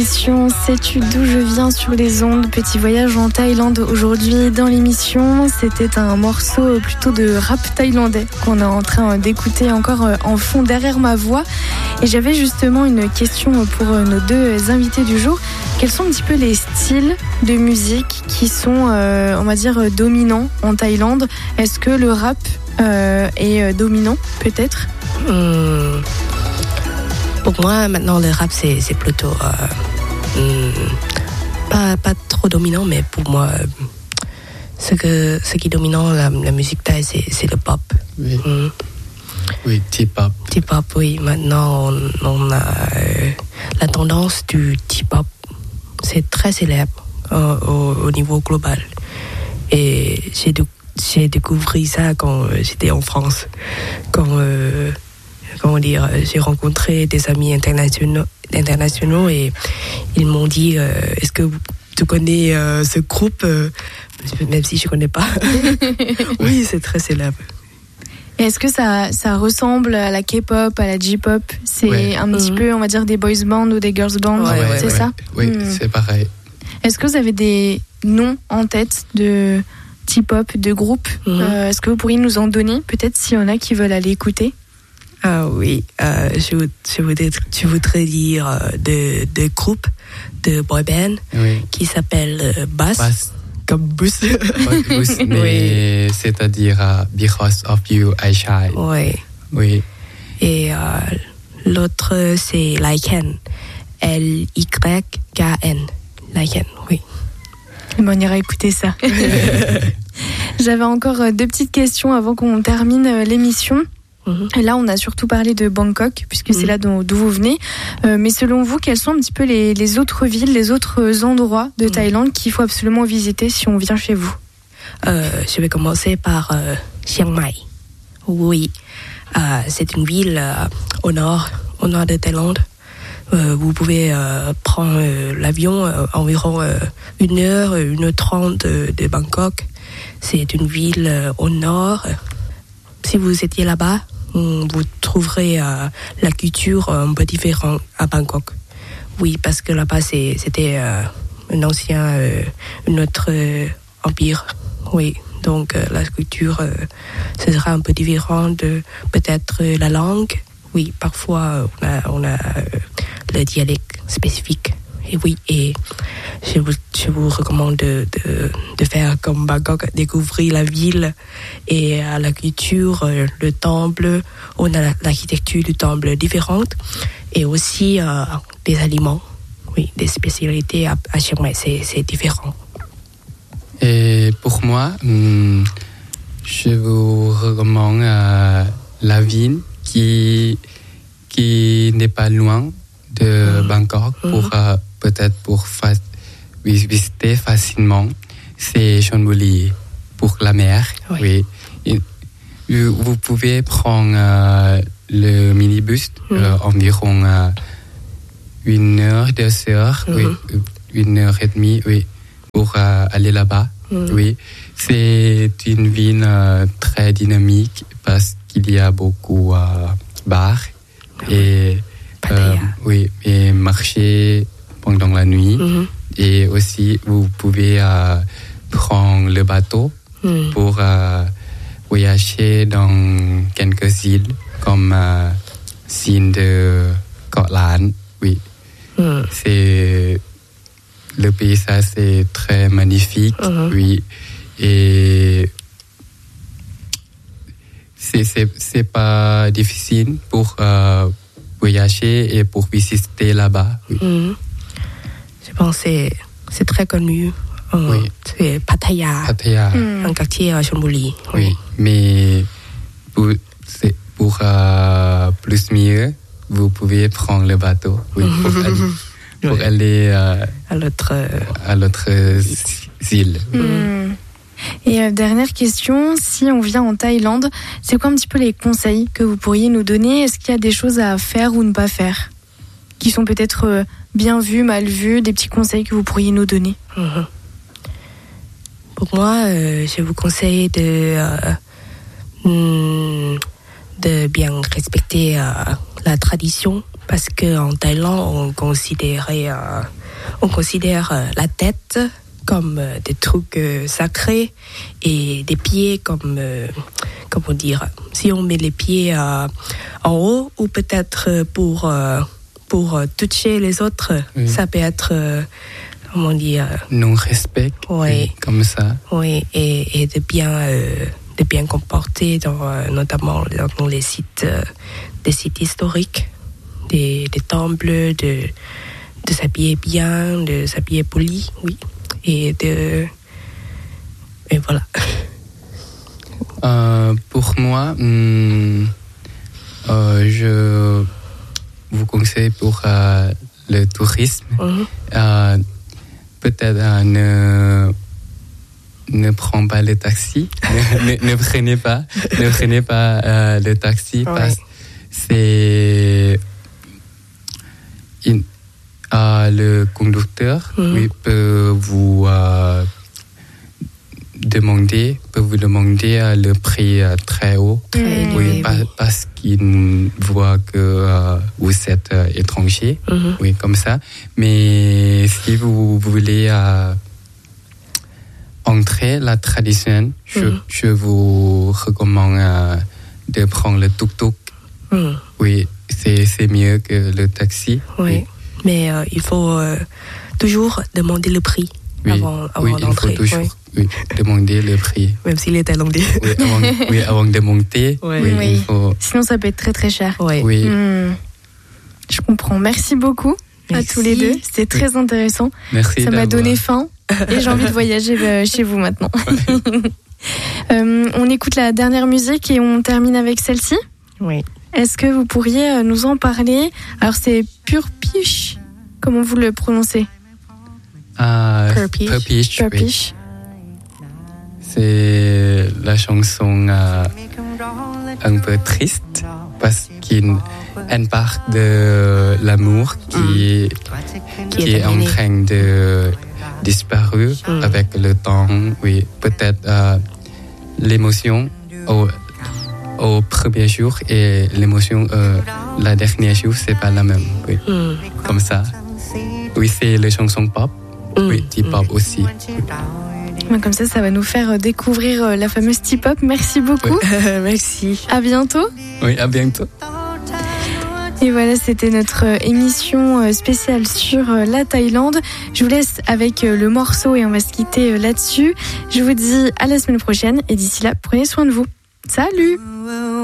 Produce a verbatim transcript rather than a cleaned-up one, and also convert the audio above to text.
Sais-tu d'où je viens sur les ondes? Petit voyage en Thaïlande aujourd'hui dans l'émission. C'était un morceau plutôt de rap thaïlandais qu'on est en train d'écouter encore en fond derrière ma voix. Et j'avais justement une question pour nos deux invités du jour. Quels sont un petit peu les styles de musique qui sont, euh, on va dire, dominants en Thaïlande? Est-ce que le rap euh, est dominant, peut-être? Hum, Pour moi, maintenant, le rap, c'est, c'est plutôt... Euh, hum, pas, pas trop dominant, mais pour moi, euh, ce, que, ce qui est dominant, la, la musique thaï, c'est, c'est le pop. Oui, Hum. oui, T-pop. T-pop, oui. Maintenant, on, on a euh, la tendance du T-pop. C'est très célèbre euh, au, au niveau global. Et j'ai, de, j'ai découvert ça quand j'étais en France. Quand... Euh, comment dire, j'ai rencontré des amis internationaux, internationaux et ils m'ont dit euh, est-ce que tu connais euh, ce groupe, euh, même si je ne connais pas. Oui, c'est très célèbre. Et est-ce que ça, ça ressemble à la K-pop, à la J-pop? C'est ouais. un petit mmh. peu, on va dire, des boys bands ou des girls bands, ouais, c'est ouais, ça? Oui, mmh. c'est pareil. Est-ce que vous avez des noms en tête de T-pop, de groupes? mmh. euh, Est-ce que vous pourriez nous en donner, peut-être, s'il y en a qui veulent aller écouter? Ah oui, euh, je, je, voudrais, je voudrais dire euh, de, de groupes de boy band oui. qui s'appellent euh, Bass, Bass, comme Boost. Boost mais oui. c'est-à-dire uh, Because of You I Shine. Oui. Oui. Et euh, l'autre c'est Lycan, L Y K N, Lycan, oui. On ira écouter ça. J'avais encore deux petites questions avant qu'on termine l'émission. Mmh. Là, on a surtout parlé de Bangkok, puisque mmh. c'est là d'où, d'où vous venez. Euh, mais selon vous, quelles sont un petit peu les, les autres villes, les autres endroits de mmh. Thaïlande qu'il faut absolument visiter si on vient chez vous? euh, Je vais commencer par euh, Chiang Mai. Oui, euh, c'est une ville euh, au nord, au nord de Thaïlande. Euh, vous pouvez euh, prendre euh, l'avion euh, environ euh, une heure, une heure trente de, de Bangkok. C'est une ville euh, au nord. Si vous étiez là-bas, vous trouverez euh, la culture un peu différente à Bangkok. Oui, parce que là-bas, c'est, c'était euh, un ancien, euh, un autre euh, empire. Oui, donc euh, la culture, euh, ce sera un peu différente de peut-être euh, la langue. Oui, parfois, on a, on a euh, le dialecte spécifique. Et oui, et je vous, je vous recommande de, de, de faire comme Bangkok, découvrir la ville et euh, la culture, euh, le temple. On a l'architecture du temple différente et aussi euh, des aliments, oui, des spécialités à, à Chiang Mai, c'est, c'est différent. Et pour moi, hum, je vous recommande euh, la ville qui, qui n'est pas loin de mmh. Bangkok pour... Mmh. Euh, peut-être pour fa- visiter facilement, c'est Chonburi, pour la mer. Oui. Oui. Et vous pouvez prendre euh, le minibus mm. euh, environ euh, une heure, deux heures, mm-hmm. oui, une heure et demie, oui, pour euh, aller là-bas. Mm. Oui. C'est une ville euh, très dynamique parce qu'il y a beaucoup de euh, bars mm. et euh, oui, et marchés pendant la nuit. Mm-hmm. Et aussi, vous pouvez euh, prendre le bateau mm. pour euh, voyager dans quelques îles comme euh, l'île de Koh Lan. Oui. Mm. C'est, le paysage c'est très magnifique. Mm-hmm. Oui. Et c'est, c'est, c'est pas difficile pour euh, voyager et pour visiter là-bas. Oui. Mm. Je pense que c'est, c'est très connu. Euh, oui. C'est Pattaya, Pattaya. Mm. un quartier à Chonburi. Oui. oui, mais pour, c'est pour euh, plus mieux, vous pouvez prendre le bateau oui, pour aller, pour oui. aller euh, à l'autre, à l'autre île. Mm. Et euh, dernière question, si on vient en Thaïlande, c'est quoi un petit peu les conseils que vous pourriez nous donner? Est-ce qu'il y a des choses à faire ou ne pas faire qui sont peut-être euh, bien vues, mal vues, des petits conseils que vous pourriez nous donner? Mm-hmm. Pour moi, euh, je vous conseille de, euh, de bien respecter euh, la tradition parce qu'en Thaïlande, on considérait, euh, on considère euh, la tête comme euh, des trucs euh, sacrés et des pieds comme, euh, comment dire, si on met les pieds euh, en haut ou peut-être pour, euh, pour euh, toucher les autres, oui. Ça peut être, euh, comment dire... Non-respect, oui. Comme ça. Oui, et, et de bien... Euh, de bien comporter, dans, euh, notamment dans les sites, euh, des sites historiques, des, des temples, de, de s'habiller bien, de s'habiller poli, oui, et de... Et voilà. Euh, pour moi, hum, euh, je vous conseille pour euh, le tourisme, mm-hmm. euh, peut-être euh, ne... ne prends pas le taxi, ne, ne, ne prenez pas, ne prenez pas euh, le taxi ouais. Parce que c'est in, euh, le conducteur mm-hmm. oui, peut vous euh, demander, peut vous demander euh, le prix euh, très haut, très oui, oui, pas, oui. Parce qu'il voit que euh, vous êtes euh, étranger, mm-hmm. oui, comme ça. Mais si vous voulez euh, entrer la tradition, je, mm. je vous recommande euh, de prendre le tuk-tuk. Mm. Oui, c'est, c'est mieux que le taxi. Oui, oui. Mais euh, il faut euh, toujours demander le prix oui. avant, avant oui, d'entrer. Il faut toujours oui. Oui, demander le prix. Même s'il est thaïlandais. Oui, avant, oui, avant de monter. Oui. Oui, oui. Il faut... Sinon, ça peut être très très cher. Oui. oui. Mm. Je comprends. Merci beaucoup Merci. à tous les deux. C'était très oui. intéressant. Merci. Ça m'a donné faim. Et j'ai envie de voyager chez vous maintenant. euh, on écoute la dernière musique et on termine avec celle-ci. Oui. Est-ce que vous pourriez nous en parler? Alors c'est Purpish, comment vous le prononcez? uh, Purpish. Purpish. Purpish. Oui. C'est la chanson uh, un peu triste parce qu'elle parle de l'amour qui, mm. qui, qui est, est en train de disparu mm. avec le temps, oui, peut-être euh, l'émotion au, au premier jour et l'émotion euh, la dernière jour, c'est pas la même, oui, mm. comme ça. Oui, c'est les chansons pop, mm. oui, T-pop mm. aussi. Comme ça, ça va nous faire découvrir la fameuse T-pop. Merci beaucoup. Oui. Merci. À bientôt. Oui, à bientôt. Et voilà, c'était notre émission spéciale sur la Thaïlande. Je vous laisse avec le morceau et on va se quitter là-dessus. Je vous dis à la semaine prochaine et d'ici là, prenez soin de vous. Salut!